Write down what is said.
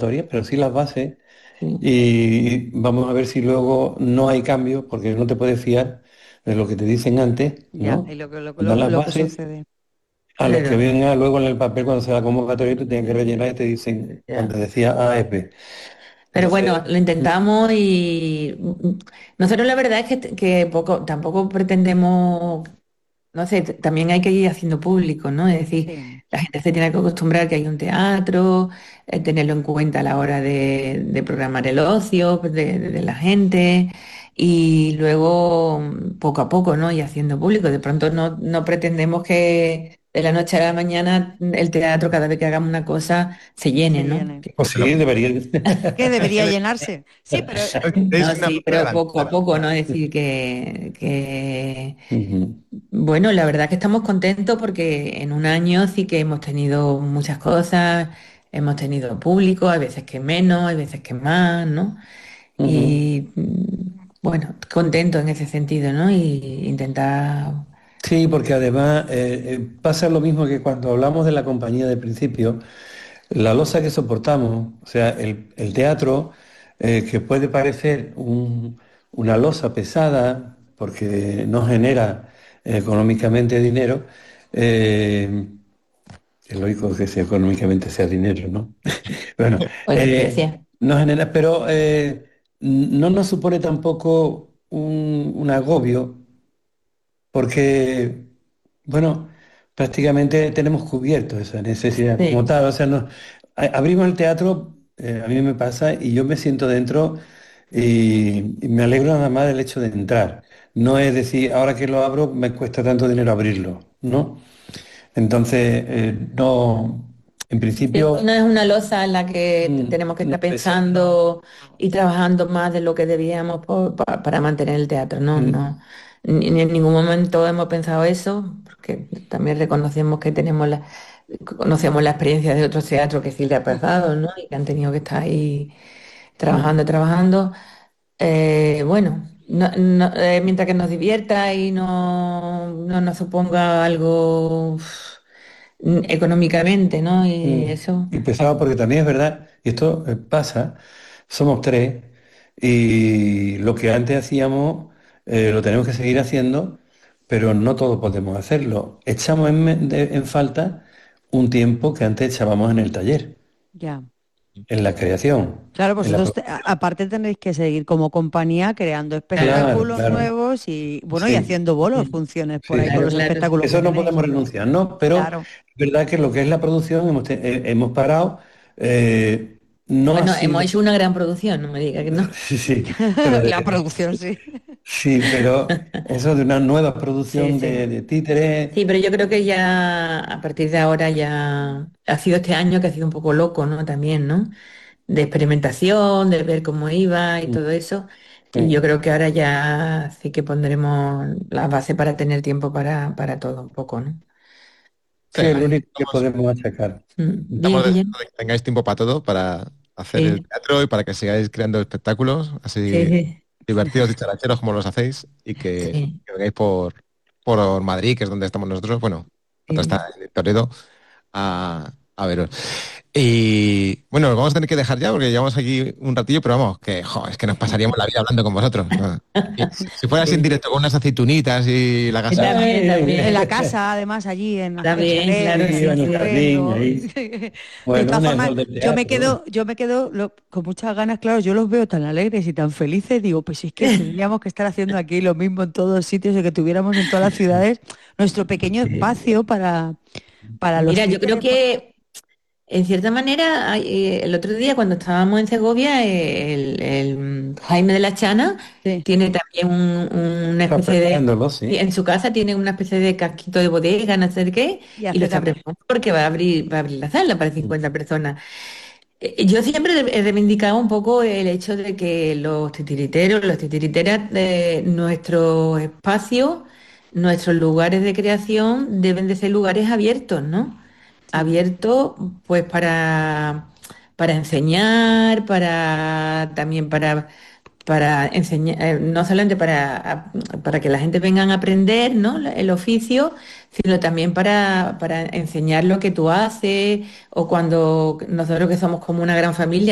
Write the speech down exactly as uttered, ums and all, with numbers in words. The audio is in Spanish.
convocatorias, pero sí las bases. Sí, Y vamos a ver si luego no hay cambios, porque no te puedes fiar de lo que te dicen antes, Ya, y ¿no? lo que, lo, que- Dan lo, las lo que bases sucede. a los que claro, venga luego en el papel cuando sea la convocatoria y tú tienes que rellenar y te dicen, ya. donde decía A E P. Pero Entonces, bueno, lo intentamos y mm, nosotros la verdad es que, que poco, tampoco pretendemos, no sé, t- también hay que ir haciendo público, ¿no? Es decir, Sí, la gente se tiene que acostumbrar que hay un teatro, eh, tenerlo en cuenta a la hora de, de programar el ocio pues, de, de- de la gente y luego mm, poco a poco, ¿no? Y haciendo público. De pronto no, no pretendemos que de la noche a la mañana mm, el teatro, cada vez que hagamos una cosa, se llene, se ¿no? llene. pues sí, debería. Que Es que debería de- llenarse. Sí, pero tenéis No, una sí, punta pero poco a adelantada. poco, ¿no? Es decir, que, que, Ujú, bueno, la verdad que estamos contentos porque en un año sí que hemos tenido muchas cosas, hemos tenido público, hay veces que menos, hay veces que más, ¿no? ujú. Y mm, bueno, contento en ese sentido, ¿no? Y intentar... Sí, porque además eh, eh, pasa lo mismo que cuando hablamos de la compañía de principio, la losa que soportamos, o sea, el, el teatro, eh, que puede parecer un- una losa pesada porque no genera eh, económicamente dinero, eh, es lógico que sea económicamente sea dinero, ¿no? Bueno, Pues eh, gracias. no genera, pero eh, no nos supone tampoco un, un agobio porque, bueno, prácticamente tenemos cubierto esa necesidad como Sí. tal. O sea, no- a- abrimos el teatro, eh, a mí me pasa, y yo me siento dentro y, y me alegro nada más del hecho de entrar. No es decir, ahora que lo abro me cuesta tanto dinero abrirlo, ¿no? Entonces, eh, no, en Sí, principio, no es una losa en la que t- mm, tenemos que no estar pesa, no. pensando y trabajando más de lo que debíamos por- pa- para mantener el teatro, no, Mm, no. Ni, ni en ningún momento hemos pensado eso, porque también reconocemos que tenemos la, conocemos la experiencia de otros teatros que sí le ha pasado, ¿no? Y que han tenido que estar ahí mm, trabajando, trabajando. Eh, bueno, no- no- eh, mientras que nos divierta y no, no nos suponga algo uf, económicamente, ¿no? Y mm. eso. Y pesado porque también es verdad, y esto eh, pasa, somos tres y lo que antes hacíamos eh, lo tenemos que seguir haciendo, pero no todo podemos hacerlo. Echamos en, me- de- en falta un tiempo que antes echábamos en el taller, ya. en la creación, Claro, en la vosotros te- a- producción. aparte tenéis que seguir como compañía creando Claro, espectáculos claro, nuevos y bueno, y sí, haciendo bolos, Sí, funciones por sí, ahí con sí. claro, los claro, espectáculos que Eso no tenéis. podemos renunciar, ¿no? Pero Claro. es verdad que lo que es la producción hemos, te- eh, hemos parado, eh, no ha bueno, hemos sido, hecho una gran producción, no me diga que no. sí, sí, pero La de- producción, sí. sí, pero eso de una nueva Sí, producción de, sí. de títeres. Sí, pero yo creo que ya a partir de ahora ya ha sido este año que ha sido un poco loco, ¿no? También, ¿no? De experimentación, de ver cómo iba y Mm, todo eso. Y yo sí, creo que ahora ya sí que pondremos la base para tener tiempo para, para todo un poco, ¿no? Sí, sí, es lo aquí único que estamos, podemos achacar. Mm, estamos Bien, deseando Guillem. de que tengáis tiempo para todo, para hacer el Sí, teatro y para que sigáis creando espectáculos sí, así sí, divertidos y characheros como los hacéis y que, sí, que vengáis por, por Madrid, que es donde estamos nosotros, bueno, otra está sí. en Toledo, a, a veros. Y bueno, nos vamos a tener que dejar ya porque llevamos aquí un ratillo, pero vamos, que jo, es que nos pasaríamos la vida hablando con vosotros, ¿no? Y si, si fuera así en Sí. directo con unas aceitunitas y la Y gaseosa. también, En la también, casa, además, allí en el también, chalet, claro, que Sí, está sí, en el sí. jardín, estupendo. ahí. De Bueno, todas un formas, árbol de yo me teatro. quedo, yo me quedo lo- con muchas ganas, claro, yo los veo tan alegres y tan felices, digo, pues si es que tendríamos que estar haciendo aquí lo mismo en todos los sitios y que tuviéramos en todas las ciudades nuestro pequeño Sí. espacio para, para los Mira, yo creo títeres. Porque... que en cierta manera, hay, eh, el otro día cuando estábamos en Segovia, eh, el, el Jaime de la Chana Sí, tiene también un- una Está especie de, preparándolo, sí, sí. en su casa tiene una especie de casquito de bodega, no sé qué, y y lo hace está también. preparando porque va a abrir, va a abrir la sala para Mm, cincuenta personas. Eh, Yo siempre he reivindicado un poco el hecho de que los titiriteros, los titiriteras, de nuestro espacio, nuestros lugares de creación deben de ser lugares abiertos, ¿no? Sí, Abiertos pues para, para enseñar, para también para, para enseñar, no solamente para, para que la gente venga a aprender, ¿no? El oficio, sino también para, para enseñar lo que tú haces o cuando nosotros que somos como una gran familia.